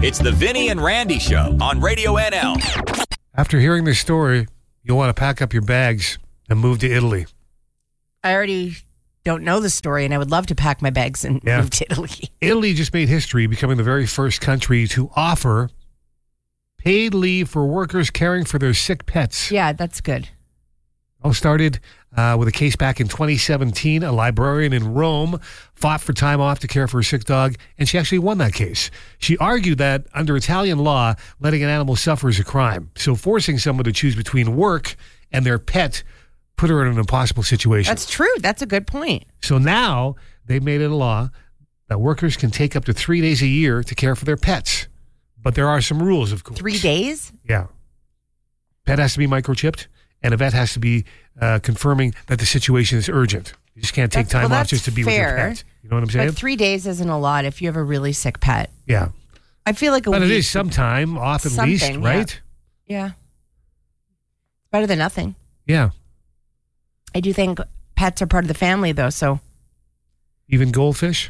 It's the Vinny and Randy Show on Radio NL. After hearing this story, you'll want to pack up your bags and move to Italy. I already don't know the story, and I would love to pack my bags and move to Italy. Italy just made history, becoming the very first country to offer paid leave for workers caring for their sick pets. Yeah, that's good. All started with a case back in 2017. A librarian in Rome fought for time off to care for a sick dog, and she actually won that case. She argued that under Italian law, letting an animal suffer is a crime. So forcing someone to choose between work and their pet put her in an impossible situation. That's true. That's a good point. So now they've made it a law that workers can take up to 3 days a year to care for their pets. But there are some rules, of course. 3 days? Yeah. Pet has to be microchipped, and a vet has to be confirming that the situation is urgent. You just can't take time off just to be fair, with your pet. You know what I'm saying? But 3 days isn't a lot if you have a really sick pet. Yeah. I feel like a week. But it is some time off at least, right? Yeah. Better than nothing. Yeah. I do think pets are part of the family, though, so. Even goldfish?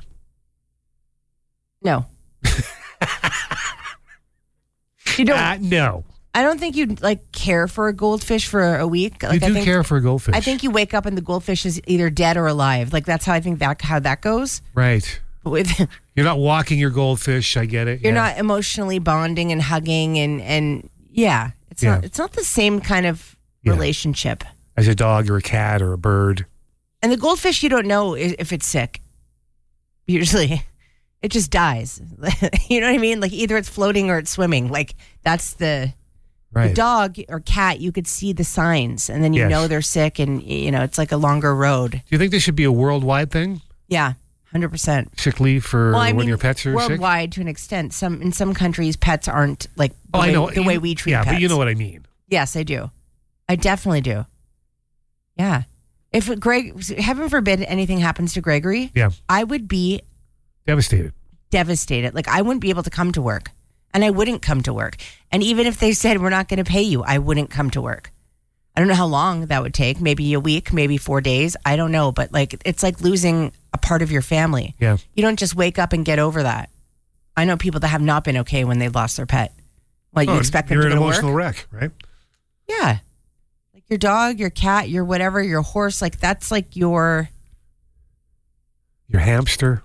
No. You don't? No. I don't think you'd care for a goldfish for a week. You do care for a goldfish. I think you wake up and the goldfish is either dead or alive. That's how I think how that goes. Right. You're not walking your goldfish. I get it. You're not emotionally bonding and hugging and it's not the same kind of relationship as a dog or a cat or a bird. And the goldfish, you don't know if it's sick. Usually. It just dies. You know what I mean? Either it's floating or it's swimming. That's the dog or cat, you could see the signs and then you know they're sick and, it's like a longer road. Do you think this should be a worldwide thing? Yeah, 100%. Sick leave for when your pets are worldwide sick? To an extent. In some countries, pets aren't the way we treat pets. Yeah, but you know what I mean. Yes, I do. I definitely do. Yeah. If heaven forbid anything happens to Gregory, I would be devastated. I wouldn't be able to come to work. And I wouldn't come to work. And even if they said, we're not going to pay you, I wouldn't come to work. I don't know how long that would take. Maybe a week, maybe 4 days. I don't know. But it's like losing a part of your family. Yeah. You don't just wake up and get over that. I know people that have not been okay when they've lost their pet. You expect them to go to work? You're an emotional wreck, right? Yeah. Your dog, your cat, your whatever, your horse, that's your hamster.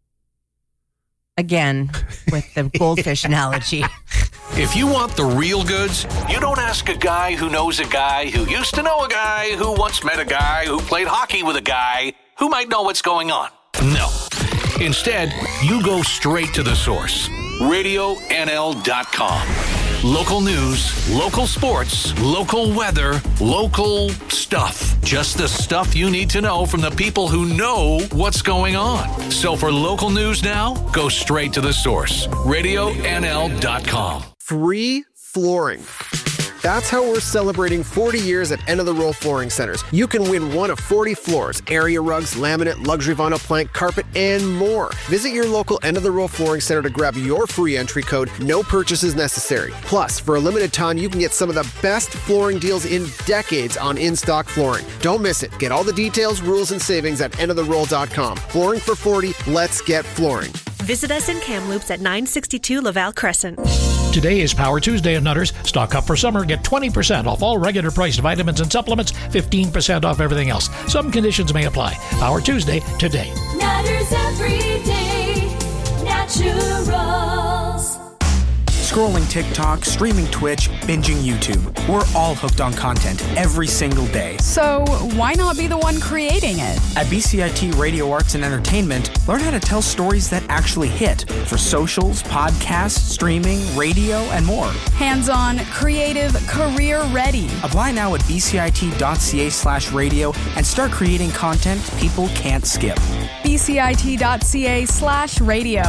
Again, with the goldfish analogy. If you want the real goods, you don't ask a guy who knows a guy who used to know a guy who once met a guy who played hockey with a guy who might know what's going on. No. Instead, you go straight to the source. RadioNL.com. Local news, local sports, local weather, local stuff. Just the stuff you need to know from the people who know what's going on. So for local news now, go straight to the source. RadioNL.com. Free flooring. That's how we're celebrating 40 years at End of the Roll Flooring Centers. You can win one of 40 floors, area rugs, laminate, luxury vinyl plank, carpet, and more. Visit your local End of the Roll Flooring Center to grab your free entry code. No purchases necessary. Plus, for a limited time, you can get some of the best flooring deals in decades on in-stock flooring. Don't miss it. Get all the details, rules, and savings at endoftheroll.com. Flooring for 40. Let's get flooring. Visit us in Kamloops at 962 Laval Crescent. Today is Power Tuesday at Nutters. Stock up for summer. Get 20% off all regular priced vitamins and supplements, 15% off everything else. Some conditions may apply. Power Tuesday today. Nutters every day. Naturals. Scrolling TikTok, streaming Twitch, binging YouTube. We're all hooked on content every single day. So why not be the one creating it? At BCIT Radio Arts and Entertainment, learn how to tell stories that actually hit for socials, podcasts, streaming, radio, and more. Hands-on, creative, career-ready. Apply now at bcit.ca/radio and start creating content people can't skip. bcit.ca/radio.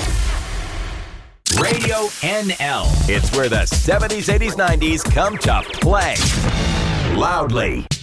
Radio NL. It's where the 70s, 80s, 90s come to play. Loudly.